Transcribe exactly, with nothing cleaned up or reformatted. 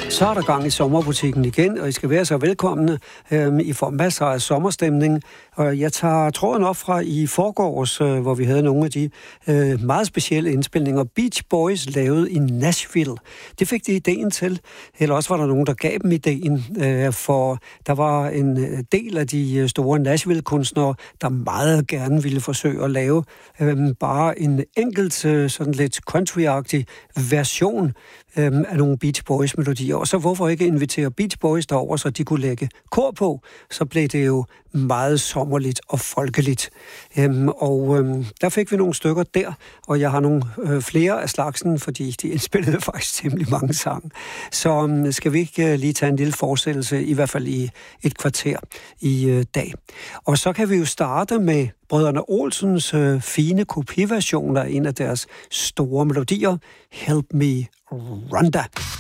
Så er der gang i sommerbutikken igen, og I skal være så velkomne. Øhm, I får masser af sommerstemning. Og jeg tager tråden op fra i forgårs, øh, hvor vi havde nogle af de øh, meget specielle indspilninger. Beach Boys lavede i Nashville. Det fik de ideen til. Eller også var der nogen, der gav dem ideen. Øh, for der var en del af de store Nashville-kunstnere, der meget gerne ville forsøge at lave øh, bare en enkelt, øh, sådan lidt country-agtig version øh, af nogle Beach Boys-melodier. Og så hvorfor ikke invitere Beach Boys derover, så de kunne lægge kor på, så blev det jo meget sommerligt og folkeligt. Øhm, og øhm, der fik vi nogle stykker der, og jeg har nogle øh, flere af slagsen, fordi de indspillede faktisk temmelig mange sange. Så øhm, skal vi ikke øh, lige tage en lille forsættelse, i hvert fald i et kvarter i øh, dag. Og så kan vi jo starte med Brødrene Olsens øh, fine kopiversion af en af deres store melodier, Help Me Rhonda.